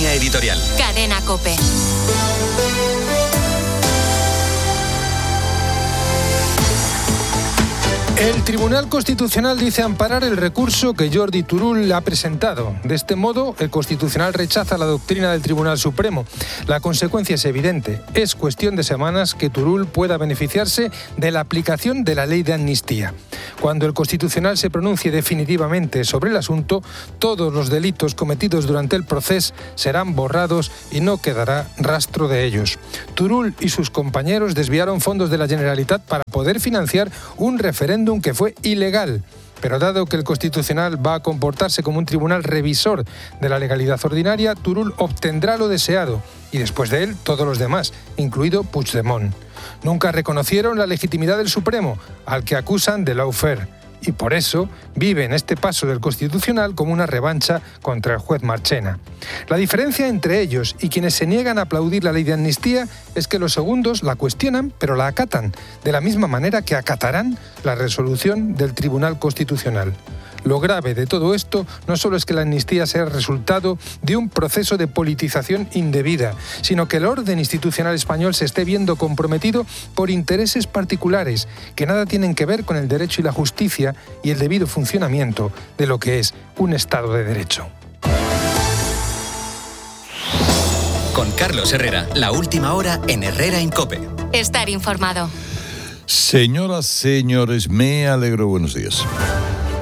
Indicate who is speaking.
Speaker 1: Línea editorial.
Speaker 2: Cadena COPE.
Speaker 3: El Tribunal Constitucional dice amparar el recurso que Jordi Turull ha presentado. De este modo, el Constitucional rechaza la doctrina del Tribunal Supremo. La consecuencia es evidente. Es cuestión de semanas que Turull pueda beneficiarse de la aplicación de la ley de amnistía. Cuando el Constitucional se pronuncie definitivamente sobre el asunto, todos los delitos cometidos durante el proceso serán borrados y no quedará rastro de ellos. Turull y sus compañeros desviaron fondos de la Generalitat para poder financiar un referéndum que fue ilegal. Pero dado que el Constitucional va a comportarse como un tribunal revisor de la legalidad ordinaria, Turull obtendrá lo deseado y después de él todos los demás, incluido Puigdemont. Nunca reconocieron la legitimidad del Supremo, al que acusan de lawfare, y por eso viven este paso del Constitucional como una revancha contra el juez Marchena. La diferencia entre ellos y quienes se niegan a aplaudir la ley de amnistía es que los segundos la cuestionan, pero la acatan, de la misma manera que acatarán la resolución del Tribunal Constitucional. Lo grave de todo esto no solo es que la amnistía sea el resultado de un proceso de politización indebida, sino que el orden institucional español se esté viendo comprometido por intereses particulares que nada tienen que ver con el derecho y la justicia y el debido funcionamiento de lo que es un Estado de Derecho.
Speaker 1: Con Carlos Herrera, la última hora en Herrera en COPE.
Speaker 2: Estar informado.
Speaker 4: Señoras, señores, me alegro. Buenos días.